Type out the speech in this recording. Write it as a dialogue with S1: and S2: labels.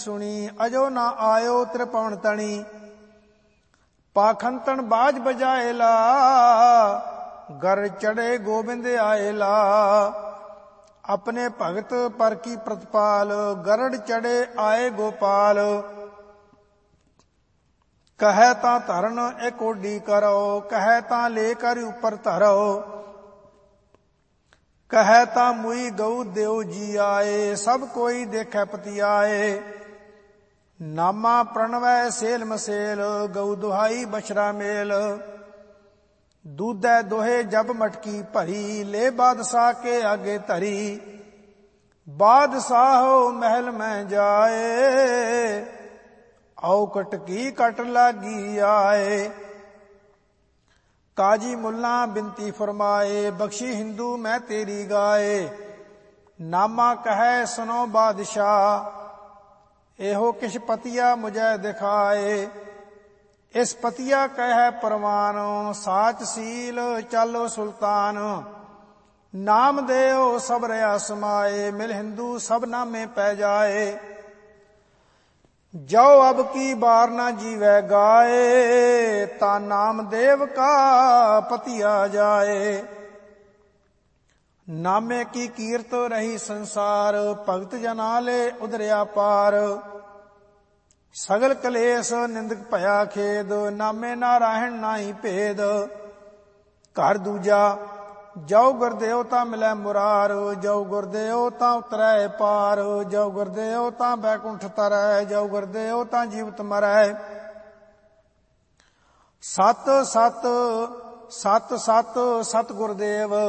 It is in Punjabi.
S1: ਸੁਣੀ ਅਜੋ ਨਾ ਆਇਓ ਤ੍ਰਿਪਵਨ ਤਣੀ। ਪਾਖੰਤਨ ਬਾਜ ਬਜਾਏ ਲਾ ਗਰ ਚੜੇ ਗੋਬਿੰਦ ਆਏ ਲਾ। ਆਪਣੇ ਭਗਤ ਪਰ ਕੀ ਪ੍ਰਤਪਾਲ ਗਰੜ ਚੜੇ ਆਏ ਗੋਪਾਲ। ਕਹੈ ਤਾਂ ਧਰਨ ਇਹ ਕੋਡੀ ਕਰੋ ਕਹੈ ਤਾਂ ਲੈ ਕਰ ਉਪਰ ਧਰੋ। ਕਹੈ ਤਾਂ ਮੁਈ ਗਊ ਦੇਉ ਜੀ ਆਏ ਸਭ ਕੋਈ ਦੇਖੈ ਪਤੀ ਆਏ। ਨਾਮਾ ਪ੍ਰਣਵੈ ਸੇਲ ਮਸੇਲ ਗਊ ਦੁਹਾਈ ਬਛੜਾ ਮੇਲ। ਦੂਧੈ ਦੋਹੇ ਜਬ ਮਟਕੀ ਭਰੀ ਲੈ ਬਾਦਸ਼ਾਹ ਕੇ ਆਗੇ ਧਰੀ। ਬਾਦਸ਼ਾਹੋ ਮਹਿਲ ਮੈਂ ਜਾਏ ਆਉ ਕਟਕੀ ਕਟ ਲਾਗੀ ਆਏ। ਕਾਜੀ ਮੁੱਲਾ ਬਿਨਤੀ ਫਰਮਾਏ ਬਖਸ਼ੀ ਹਿੰਦੂ ਮੈਂ ਤੇਰੀ ਗਾਏ। ਨਾਮਾ ਕਹੈ ਸੁਨੋ ਬਾਦਸ਼ਾਹ ਇਹੋ ਕਿਛ ਪਤੀਆ ਮੁਝੈ ਦਿਖਾਏ। ਇਸ ਪਤੀਆ ਕਹਿ ਪਰਵਾਨ ਸਾਚ ਸੀਲ ਚਾਲੋ ਸੁਲਤਾਨ। ਨਾਮ ਦੇਓ ਸਭ ਰਿਆ ਸਮਾਏ ਮਿਲ ਹਿੰਦੂ ਸਭ ਨਾਮੇ ਪੈ ਜਾਏ। ਜੋ ਅਬ ਕੀ ਬਾਰ ਨਾ ਜੀਵੈ ਗਾਏ ਤਾ ਨਾਮ ਦੇਵ ਕਾ ਪਤੀਆ ਜਾਏ। ਨਾਮੇ ਕੀ ਕੀਰਤ ਰਹੀ ਸੰਸਾਰ ਭਗਤ ਜਨਾ ਲੈ ਉਧਰਿਆ ਪਾਰ। ਸਗਲ ਕਲੇਸ਼ ਨਿੰਦਕ ਭਇਆ ਖੇਦ ਨਾਮੇ ਨਾਰਾਇਣ ਨਾਹੀ ਭੇਦ। ਘਰ ਦੂਜਾ ਜੋ ਗੁਰਦੇਵ ਤਾਂ ਮਿਲੈ ਮੁਰਾਰ ਜੋ ਗੁਰਦੇਵ ਤਾਂ ਉਤਰੈ ਪਾਰ। ਜੋ ਗੁਰਦੇਵ ਤਾਂ ਬੈਕੁੰਠ ਤਰੈ ਜੋ ਗੁਰਦੇਵ ਤਾਂ ਜੀਵਤ ਮਰੈ। ਸਤ ਸਤ ਸਤ ਸਤ ਸਤ ਗੁਰਦੇਵ